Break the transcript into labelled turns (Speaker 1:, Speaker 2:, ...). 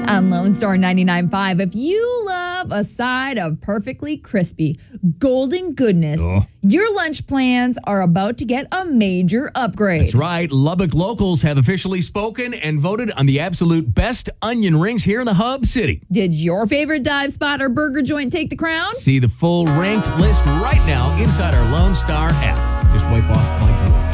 Speaker 1: On Lone Star 99.5, if you love a side of perfectly crispy, golden goodness, your lunch plans are about to get a major upgrade.
Speaker 2: That's right. Lubbock locals have officially spoken and voted on the absolute best onion rings here in the Hub City.
Speaker 1: Did your favorite dive spot or burger joint take the crown?
Speaker 2: See the full ranked list right now inside our Lone Star app. Just wipe off my drool.